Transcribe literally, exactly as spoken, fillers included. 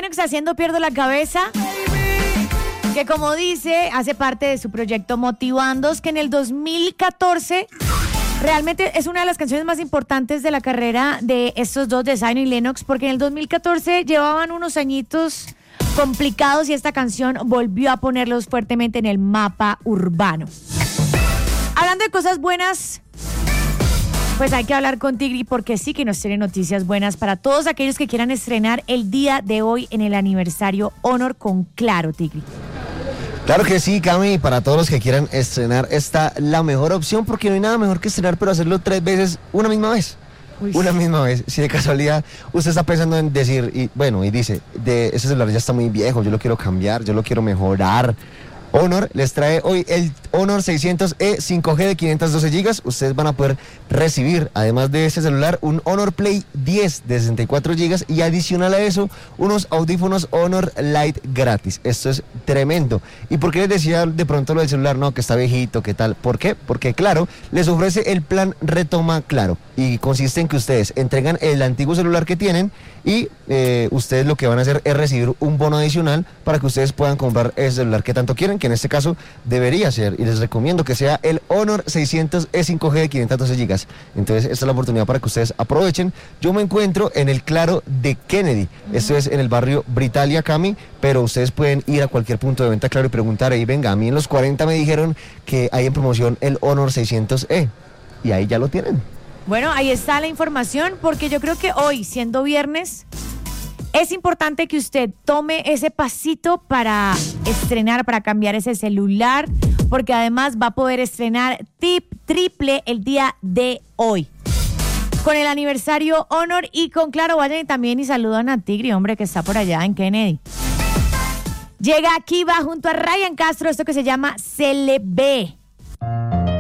Lennox haciendo Pierdo la Cabeza, que como dice, hace parte de su proyecto Motivandos, que en el dos mil catorce realmente es una de las canciones más importantes de la carrera de estos dos, de Zion y Lennox, porque en el dos mil catorce llevaban unos añitos complicados y esta canción volvió a ponerlos fuertemente en el mapa urbano. Hablando de cosas buenas, pues hay que hablar con Tigri porque sí que nos tiene noticias buenas para todos aquellos que quieran estrenar el día de hoy en el aniversario Honor con Claro, Tigri. Claro que sí, Cami, para todos los que quieran estrenar está la mejor opción porque no hay nada mejor que estrenar, pero hacerlo tres veces una misma vez. Uy. Una misma vez. Si de casualidad usted está pensando en decir, y bueno, y dice, de ese celular ya está muy viejo, yo lo quiero cambiar, yo lo quiero mejorar. Honor les trae hoy el Honor seiscientos E cinco G de quinientos doce gigas. Ustedes van a poder recibir, además de este celular, un Honor Play diez de sesenta y cuatro gigas y adicional a eso, unos audífonos Honor Lite gratis. Esto es tremendo. ¿Y por qué les decía de pronto lo del celular? No, que está viejito, ¿qué tal? ¿Por qué? Porque Claro les ofrece el plan Retoma Claro y consiste en que ustedes entregan el antiguo celular que tienen y eh, ustedes lo que van a hacer es recibir un bono adicional para que ustedes puedan comprar ese celular que tanto quieren, que en este caso debería ser, y les recomiendo que sea el Honor seiscientos E cinco G de quinientos doce gigas. Entonces esta es la oportunidad para que ustedes aprovechen. Yo me encuentro en el Claro de Kennedy, uh-huh. Esto es en el barrio Britalia, Cami, pero ustedes pueden ir a cualquier punto de venta Claro y preguntar ahí, venga, a mí en los cuarenta me dijeron que hay en promoción el Honor seiscientos E y ahí ya lo tienen. Bueno, ahí está la información, porque yo creo que hoy, siendo viernes, es importante que usted tome ese pasito para estrenar, para cambiar ese celular, porque además va a poder estrenar tip triple el día de hoy. Con el aniversario Honor y con Claro, vayan y también y saludan a Tigri, hombre, que está por allá en Kennedy. Llega Kiva junto a Ryan Castro, esto que se llama Se le ve.